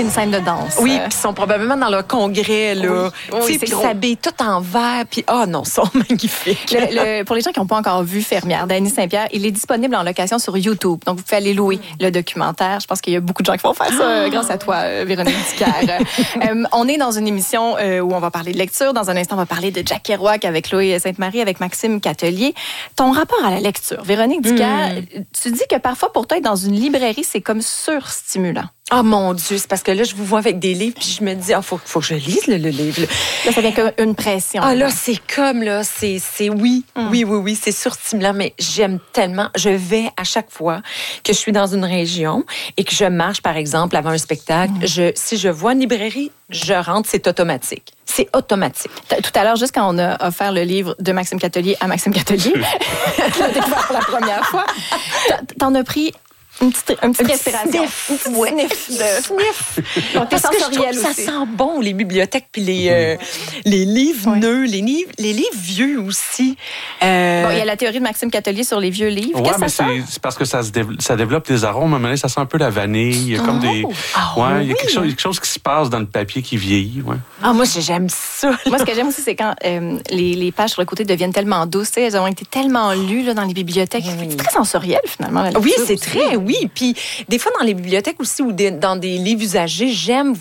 une scène de danse. Oui, puis ils sont probablement dans leur congrès, là. Oui, Puis ils s'habillent tout en vert, puis non, ils sont magnifiques. Pour les gens qui n'ont pas encore vu Fermière d'Annie Saint-Pierre, il est disponible en location sur YouTube. Donc, vous pouvez aller louer le documentaire. Je pense qu'il y a beaucoup de gens qui vont faire ça grâce à toi, Véronique Dicker. On est dans une émission où on va parler de lecture. Dans un instant, on va parler de Jack Kerouac avec Chloé Sainte-Marie, avec Maxime Catelier. Ton rapport à la lecture, Véronique Dicker, tu dis que parfois, pour toi, être dans une librairie, c'est comme surstimulant. Oh mon Dieu, c'est parce que là, je vous vois avec des livres, puis je me dis, faut que je lise le livre. Là, ça vient comme une pression. Là, c'est comme, là, c'est oui, c'est surstimulant, mais j'aime tellement. Je vais à chaque fois que je suis dans une région et que je marche, par exemple, avant un spectacle, si je vois une librairie, je rentre, c'est automatique. C'est automatique. Tout à l'heure, juste quand on a offert le livre de Maxime Catelier à Maxime Catelier, tu l'as découvert pour la première fois, t'en as pris une petite respiration. Sniff. Donc, parce que je trouve que ça sent bon, les bibliothèques, puis les livres neufs, les livres vieux aussi. Il y a la théorie de Maxime Catelier sur les vieux livres. Oui, mais c'est parce que ça développe des arômes. À un moment donné, ça sent un peu la vanille. Il y a comme des... il y a quelque chose qui se passe dans le papier qui vieillit. Ouais. Moi, j'aime ça. Moi, ce que j'aime aussi, c'est quand les pages sur le côté deviennent tellement douces. Elles ont été tellement lues là, dans les bibliothèques. C'est très sensoriel, finalement. Oui, c'est très, oui. Puis des fois, dans les bibliothèques aussi ou dans des livres usagés, j'aime